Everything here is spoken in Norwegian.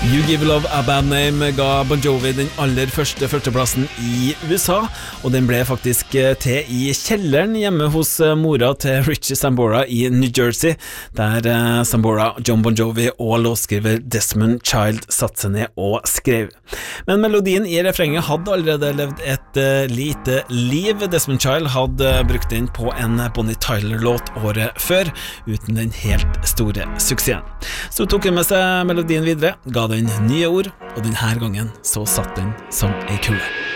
You Give Love a Bad Name ga Bon Jovi den aller første førsteplassen i USA, og den ble faktisk til i kjelleren hjemme hos mora til Richie Sambora i New Jersey, der Sambora, John Bon Jovi og låtskriver Desmond Child satte seg ned og skrev. Men melodien i refrenget hadde allerede levd et lite liv. Desmond Child hadde brukt den på en Bonnie Tyler-låt året før, uten den helt store suksessen. Så tok hun med seg melodien videre, ga den nye ord, og denne gangen så satt den som ei kule.